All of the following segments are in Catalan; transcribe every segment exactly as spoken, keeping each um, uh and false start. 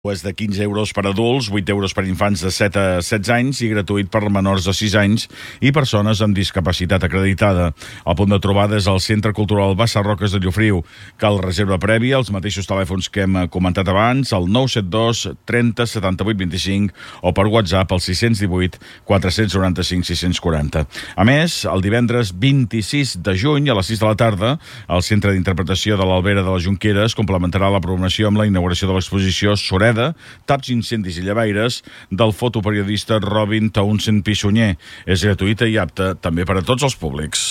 és de quinze euros per adults, vuit euros per infants de set a setze anys i gratuït per menors de sis anys i persones amb discapacitat acreditada. El punt de trobada és el Centre Cultural Bassa Roques de Llofriu. Cal reserva prèvia, els mateixos telèfons que hem comentat abans, el nou set dos trenta setanta-vuit vint-i-cinc o per WhatsApp al sis cents divuit quatre cents noranta-cinc sis cents quaranta. A més, el divendres vint-i-sis de juny a les sis de la tarda, el Centre d'Interpretació de l'Albera de les Jonqueres complementarà la programació amb la inauguració de l'exposició Soreda, Taps, incendis i llevaires del fotoperiodista Robin Townsend Pissunyer. És gratuïta i apta també per a tots els públics.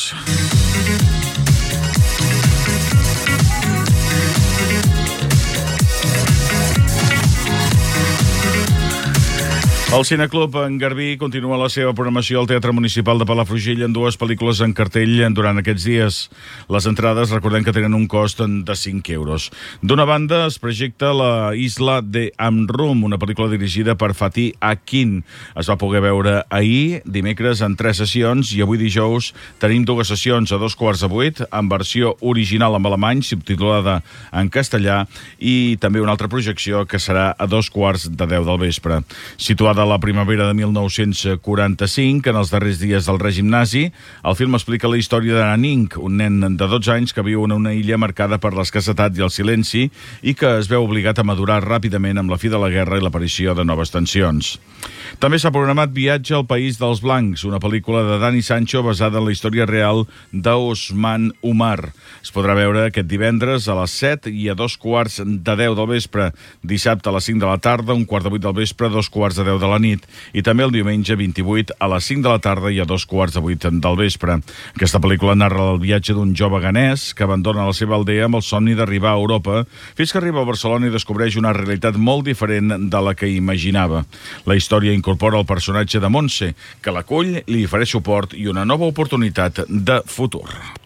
El Cineclub en Garbí continua la seva programació al Teatre Municipal de Palafrugell en dues pel·lícules en cartell durant aquests dies. Les entrades, recordem que tenen un cost de cinc euros. D'una banda, es projecta La Isla de Amrum, una pel·lícula dirigida per Fatih Akin. Es va poder veure ahir, dimecres, en tres sessions, i avui dijous tenim dues sessions a dos quarts de vuit, en versió original en alemany, subtitulada en castellà, i també una altra projecció que serà a dos quarts de deu del vespre. Situada a la primavera de mil nou-cents quaranta-cinc, en els darrers dies del règim nazi, el film explica la història de Nanning, un nen de dotze anys que viu en una illa marcada per l'escassetat i el silenci i que es veu obligat a madurar ràpidament amb la fi de la guerra i l'aparició de noves tensions. També s'ha programat Viatge al País dels Blancs, una pel·lícula de Dani Sancho basada en la història real d'Osman Umar. Es podrà veure aquest divendres a les set i a dos quarts de deu del vespre, dissabte a les cinc de la tarda, un quart de vuit del vespre, dos quarts de deu de la nit, i també el diumenge vint-i-vuit a les cinc de la tarda i a dos quarts de vuit del vespre. Aquesta pel·lícula narra el viatge d'un jove ganès que abandona la seva aldea amb el somni d'arribar a Europa, fins que arriba a Barcelona i descobreix una realitat molt diferent de la que imaginava. La història incorpora el personatge de Montse, que l'acull, li ofereix suport i una nova oportunitat de futur.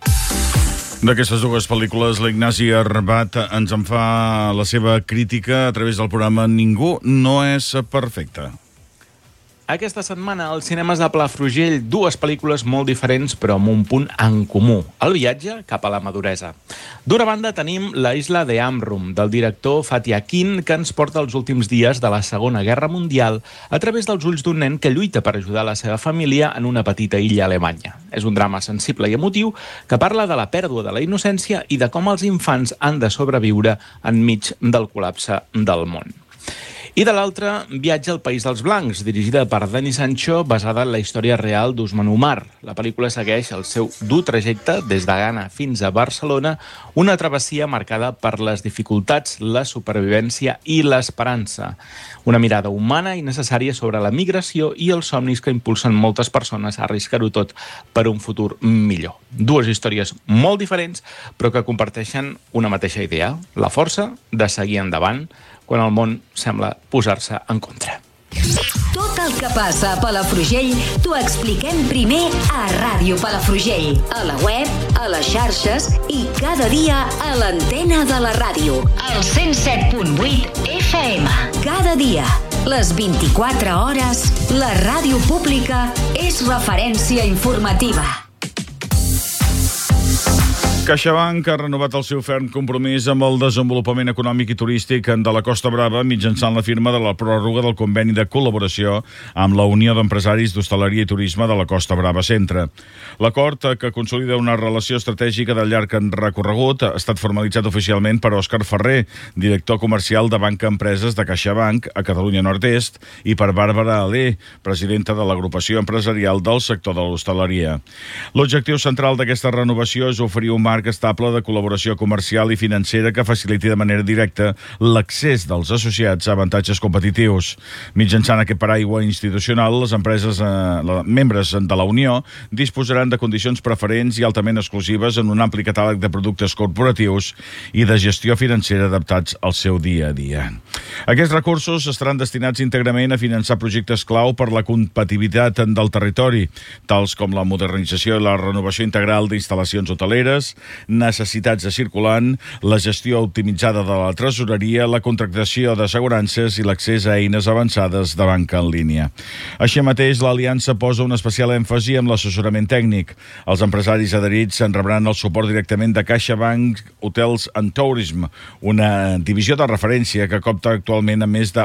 D'aquestes dues pel·lícules, l'Ignasi Arbat ens en fa la seva crítica a través del programa Ningú no és perfecte. Aquesta setmana als cinemes de Palafrugell dues pel·lícules molt diferents però amb un punt en comú, el viatge cap a la maduresa. D'una banda tenim La Isla de Amrum, del director Fatih Akin, que ens porta els últims dies de la Segona Guerra Mundial a través dels ulls d'un nen que lluita per ajudar la seva família en una petita illa alemanya. És un drama sensible i emotiu que parla de la pèrdua de la innocència i de com els infants han de sobreviure enmig del col·lapse del món. I de l'altra, Viatge al País dels Blancs, dirigida per Dani Sancho, basada en la història real d'Osman Umar. La pel·lícula segueix el seu dur trajecte des de Ghana fins a Barcelona, una travessia marcada per les dificultats, la supervivència i l'esperança. Una mirada humana i necessària sobre la migració i els somnis que impulsen moltes persones a arriscar-ho tot per un futur millor. Dues històries molt diferents, però que comparteixen una mateixa idea, la força de seguir endavant, quan el món sembla posar-se en contra. Tot el que passa a Palafrugell t'ho expliquem primer a Ràdio Palafrugell, a la web, a les xarxes i cada dia a l'antena de la ràdio, al cent set punt vuit F M. Cada dia, les vint-i-quatre hores, la ràdio pública és referència informativa. CaixaBank ha renovat el seu ferm compromís amb el desenvolupament econòmic i turístic de la Costa Brava mitjançant la firma de la pròrroga del conveni de col·laboració amb la Unió d'Empresaris d'Hostaleria i Turisme de la Costa Brava Centre. L'acord, que consolida una relació estratègica de llarg recorregut, ha estat formalitzat oficialment per Òscar Ferrer, director comercial de Banca Empreses de CaixaBank a Catalunya Nord-Est, i per Bàrbara Alé, presidenta de l'agrupació empresarial del sector de l'hostaleria. L'objectiu central d'aquesta renovació és oferir un marc estable de col·laboració comercial i financera que faciliti de manera directa l'accés dels associats a avantatges competitius. Mitjançant aquest paraigua institucional, les empreses eh, membres de la Unió disposaran de condicions preferents i altament exclusives en un ampli catàleg de productes corporatius i de gestió financera adaptats al seu dia a dia. Aquests recursos estaran destinats íntegrament a finançar projectes clau per la competitivitat del territori, tals com la modernització i la renovació integral d'instal·lacions hoteleres, necessitats de circulant, la gestió optimitzada de la tresoreria, la contractació d'assegurances i l'accés a eines avançades de banca en línia. Així mateix, l'Aliança posa un especial èmfasi en l'assessorament tècnic. Els empresaris adherits en rebran el suport directament de CaixaBank Hotels and Tourism, una divisió de referència que compta actualment amb més de